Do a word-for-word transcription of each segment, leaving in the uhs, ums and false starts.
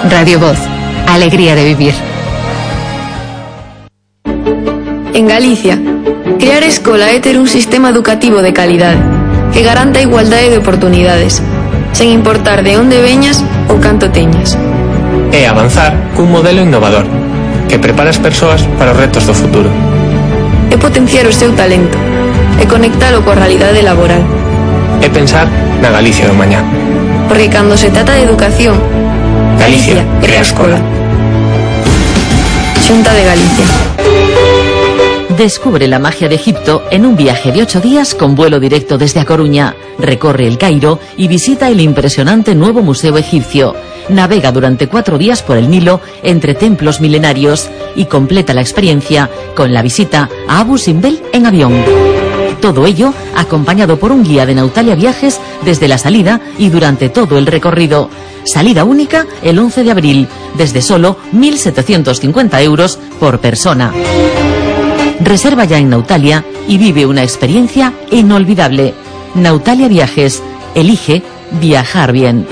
Radio Voz, alegría de vivir. En Galicia, crear escola é ter un sistema educativo de calidade que garanta a igualdade de oportunidades, sen importar de onde veñas ou canto teñas. É avanzar cun modelo innovador que prepara as persoas para os retos do futuro. É potenciar o seu talento e conectalo coa realidade laboral. É pensar na Galicia do mañá. Porque cando se trata de educación, Galicia é a escola. Xunta de Galicia. Descubre la magia de Egipto en un viaje de ocho días con vuelo directo desde A Coruña. Recorre el Cairo y visita el impresionante nuevo museo egipcio. Navega durante cuatro días por el Nilo entre templos milenarios y completa la experiencia con la visita a Abu Simbel en avión. Todo ello acompañado por un guía de Nautalia Viajes desde la salida y durante todo el recorrido. Salida única el once de abril, desde solo mil setecientos cincuenta euros por persona. Reserva ya en Nautalia y vive una experiencia inolvidable. Nautalia Viajes. Elige viajar bien.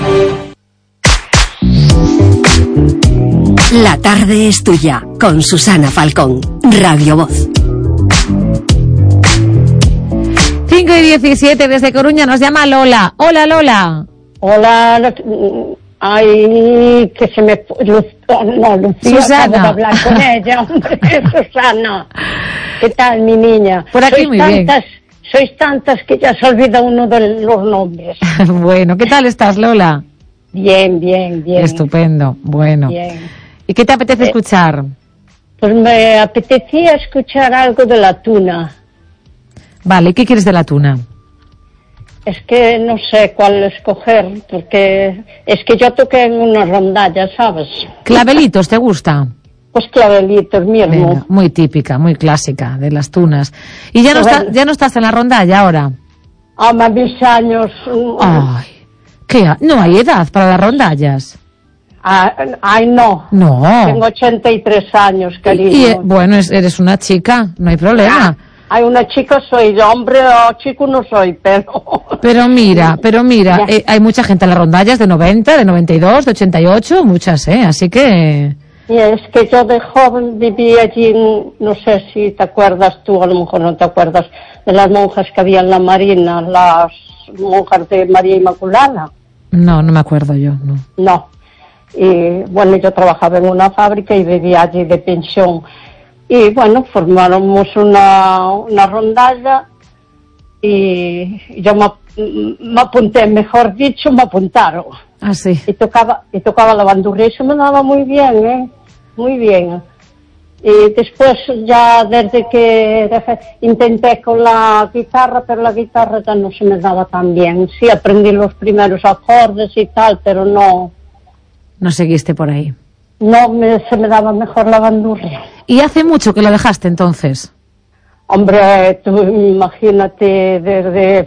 La tarde es tuya, con Susana Falcón. Radio Voz. cinco y diecisiete desde Coruña nos llama Lola. Hola, Lola. Hola, ay, que se me... Luz, no, Lucía, Susana. acabo de hablar con ella, hombre, Susana. ¿Qué tal, mi niña? Por aquí sois muy tantas, bien. Sois tantas que ya se olvida uno de los nombres. Bueno, ¿qué tal estás, Lola? Bien, bien, bien. Estupendo, bueno. Bien. ¿Y qué te apetece Eh, escuchar? Pues me apetecía escuchar algo de la tuna. Vale, ¿y qué quieres de la tuna? Es que no sé cuál escoger, porque es que yo toqué en una rondalla, ¿sabes? ¿Clavelitos te gusta? Pues clavelitos mismo. Venga, muy típica, muy clásica de las tunas. ¿Y ya no, Bueno. está, ya no estás en la rondalla ahora? A mis años... mm, Ay, ¿qué? ha- No hay edad para las rondallas. ah, ay, no. No. Tengo ochenta y tres años, cariño. Y, eh, bueno, es- eres una chica, no hay problema. Hay una chica, soy yo, hombre o chico no soy, pero... Pero mira, pero mira, Ya. eh, hay mucha gente en las rondallas de noventa, de noventa y dos, de ochenta y ocho, muchas, ¿eh? Así que... Y es que yo de joven viví allí, en- no sé si te acuerdas tú, a lo mejor no te acuerdas, de las monjas que había en la Marina, las monjas de María Inmaculada. No, no me acuerdo yo, no. No. Y bueno, yo trabajaba en una fábrica y vivía allí de pensión. Y bueno, formamos una, una rondalla y yo me, ap- me apunté, mejor dicho, me apuntaron. Ah, sí. Y tocaba, y tocaba la bandurria y se me daba muy bien, ¿eh? Muy bien. Y después ya desde que dejé, intenté con la guitarra, pero la guitarra ya no se me daba tan bien. Sí, aprendí los primeros acordes y tal, pero no, No seguiste por ahí. no me, se me daba mejor la bandurria. ¿Y hace mucho que lo dejaste entonces? Hombre, tú imagínate desde,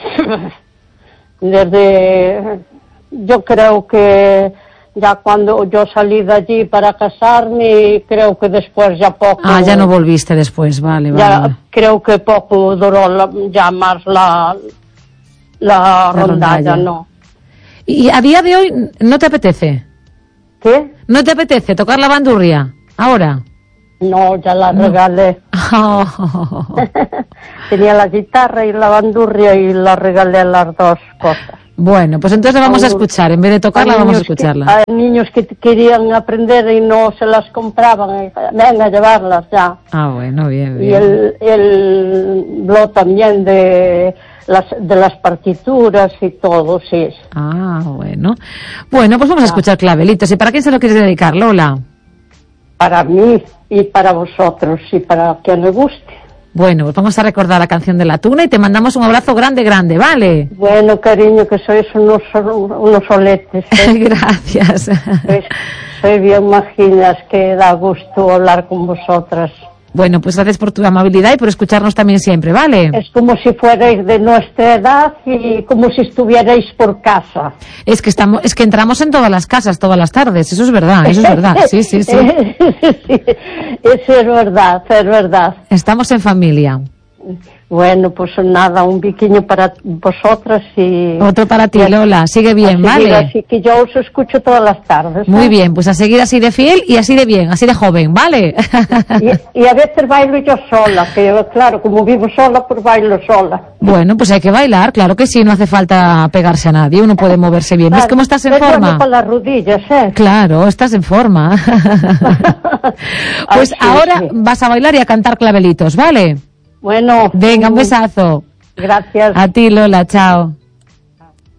desde, yo creo que ya cuando yo salí de allí para casarme, creo que después ya poco. Ah, ya no volviste después, vale, vale. Ya vale. creo que poco duró la- ya más la, la, rondalla, rondalla. ¿no? ¿Y a día de hoy no te apetece? ¿Qué? ¿No te apetece tocar la bandurria? ¿Ahora? No, ya la regalé. Tenía la guitarra y la bandurria y la regalé las dos cosas. Bueno, pues entonces la vamos a escuchar. En vez de tocarla, Hay vamos a niños que- escucharla. hay niños que querían aprender y no se las compraban. y, Venga, a llevarlas ya. Ah, bueno, bien, Y bien. el, el lo también de las, de las partituras y todo, sí. Ah, bueno. Bueno, pues vamos a escuchar Clavelitos. ¿Y para quién se lo quieres dedicar, Lola? Para mí y para vosotros y para quien le guste. Bueno, pues vamos a recordar la canción de la tuna y te mandamos un abrazo grande, grande, ¿vale? Bueno, cariño, que sois unos, unos soletes. ¿eh? Gracias. sois, sois bien majinas, que da gusto hablar con vosotras. Bueno, pues gracias por tu amabilidad y por escucharnos también siempre, ¿vale? Es como si fuerais de nuestra edad y como si estuvierais por casa. Es que estamos, es que entramos en todas las casas todas las tardes, eso es verdad, eso es verdad, sí, sí, sí. Sí, eso es verdad, es verdad. Estamos en familia. Bueno, pues nada, un biquiño para vosotras y... Otro para ti, Lola. Sigue bien, ¿vale? Así que yo os escucho todas las tardes. Muy ¿eh? bien, pues a seguir así de fiel y así de bien, así de joven, ¿vale? Y, y a veces bailo yo sola, que claro, como vivo sola, pues bailo sola. Bueno, pues hay que bailar, claro que sí, no hace falta pegarse a nadie, uno puede moverse bien. Claro, ¿Ves cómo estás en es forma? bueno para las rodillas, ¿eh? Claro, estás en forma. Pues Ay, sí, ahora sí. vas a bailar y a cantar clavelitos, ¿vale? Bueno. Venga, un besazo. Gracias. A ti, Lola, chao.